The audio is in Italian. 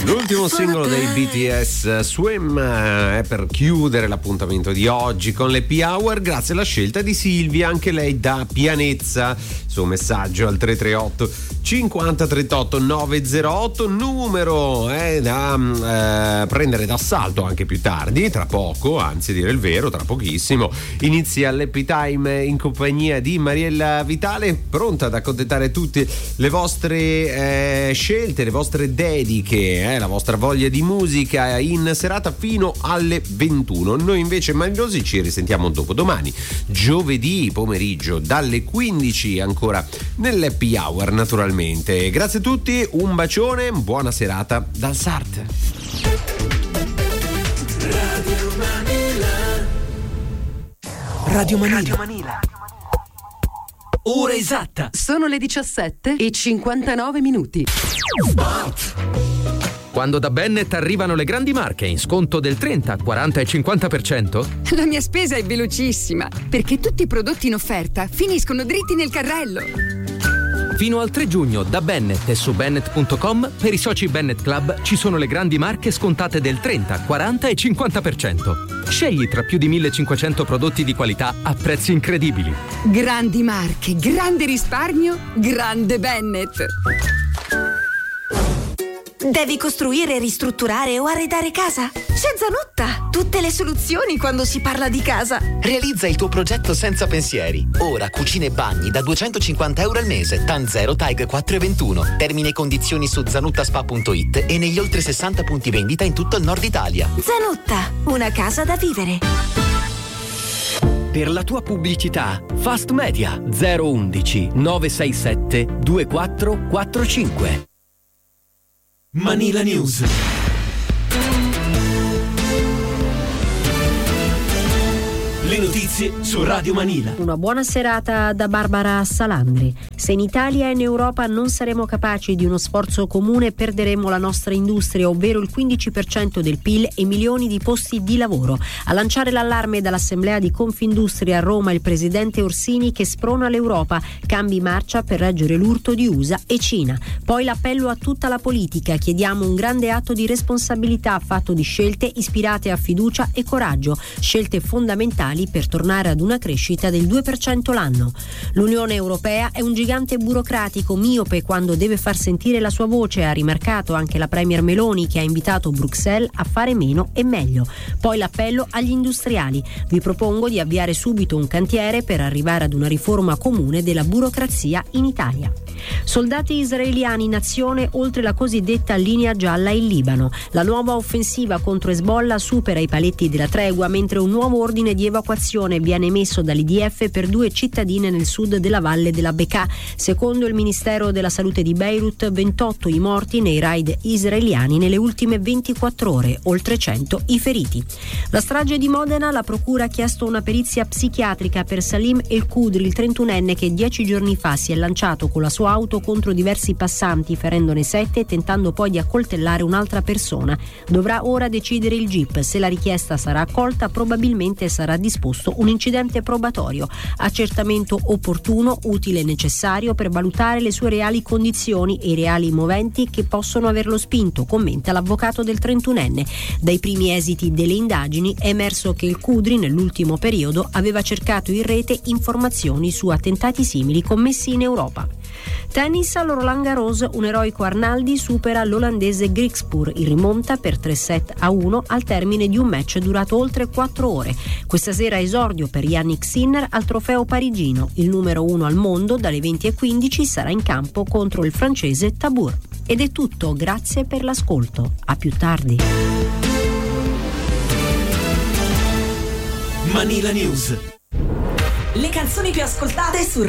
L'ultimo singolo dei BTS, Swim, è per chiudere l'appuntamento di oggi con l'Happy Hour, grazie alla scelta di Silvia, anche lei da Pianezza. Suo messaggio al 338 50 38 908, numero da prendere d'assalto anche più tardi, tra poco, anzi dire il vero, tra pochissimo inizia l'Happy Time in compagnia di Mariella Vitale, pronta ad accontentare tutte le vostre scelte, le vostre dediche, la vostra voglia di musica in serata fino alle 21. Noi invece Manilosi ci risentiamo dopodomani, giovedì pomeriggio dalle 15, ancora nell'Happy Hour naturalmente. Grazie a tutti, un bacione, buona serata dal Sart. Radio Manila. Ora esatta. Sono le 17:59. Sport. Quando da Bennett arrivano le grandi marche in sconto del 30, 40 e 50%? La mia spesa è velocissima, perché tutti i prodotti in offerta finiscono dritti nel carrello. Fino al 3 giugno da Bennett e su Bennett.com per i soci Bennett Club ci sono le grandi marche scontate del 30, 40 e 50%. Scegli tra più di 1500 prodotti di qualità a prezzi incredibili. Grandi marche, grande risparmio, grande Bennett. Devi costruire, ristrutturare o arredare casa? C'è Zanotta! Tutte le soluzioni quando si parla di casa. Realizza il tuo progetto senza pensieri. Ora cucine e bagni da €250 al mese, TAN 0 TAG 421. Termini e condizioni su zanuttaspa.it e negli oltre 60 punti vendita in tutto il nord Italia. Zanotta, una casa da vivere. Per la tua pubblicità, Fast Media 011 967 2445. Manila News. Le notizie su Radio Manila. Una buona serata da Barbara Salandri. Se in Italia e in Europa non saremo capaci di uno sforzo comune, perderemo la nostra industria, ovvero il 15% del PIL e milioni di posti di lavoro. A lanciare l'allarme dall'Assemblea di Confindustria a Roma il presidente Orsini, che sprona l'Europa, cambi marcia per reggere l'urto di USA e Cina. Poi l'appello a tutta la politica: chiediamo un grande atto di responsabilità fatto di scelte ispirate a fiducia e coraggio, scelte fondamentali per tornare ad una crescita del 2% l'anno. L'Unione Europea è un gigante burocratico miope quando deve far sentire la sua voce, ha rimarcato anche la Premier Meloni, che ha invitato Bruxelles a fare meno e meglio. Poi l'appello agli industriali: vi propongo di avviare subito un cantiere per arrivare ad una riforma comune della burocrazia in Italia. Soldati israeliani in azione oltre la cosiddetta linea gialla in Libano. La nuova offensiva contro Hezbollah supera i paletti della tregua, mentre un nuovo ordine di evacuazione viene emesso dall'IDF per 2 cittadine nel sud della valle della Bekaa. Secondo il Ministero della Salute di Beirut, 28 i morti nei raid israeliani nelle ultime 24 ore, oltre 100 i feriti. La strage di Modena: la procura ha chiesto una perizia psichiatrica per Salim El Kudri, il 31enne che 10 giorni fa si è lanciato con la sua auto contro diversi passanti, ferendone 7 e tentando poi di accoltellare un'altra persona. Dovrà ora decidere il GIP. Se la richiesta sarà accolta, probabilmente sarà disposto un incidente probatorio, accertamento opportuno, utile e necessario per valutare le sue reali condizioni e i reali moventi che possono averlo spinto, commenta l'avvocato del 31enne. Dai primi esiti delle indagini è emerso che il Kudri nell'ultimo periodo aveva cercato in rete informazioni su attentati simili commessi in Europa. Tennis al Roland Garros, un eroico Arnaldi supera l'olandese Griekspoor in rimonta per 3-1 al termine di un match durato oltre 4 ore. Questa sera esordio per Yannick Sinner al trofeo parigino. Il numero 1 al mondo dalle 20:15 sarà in campo contro il francese Tabur. Ed è tutto, grazie per l'ascolto. A più tardi. Manila News. Le canzoni più ascoltate su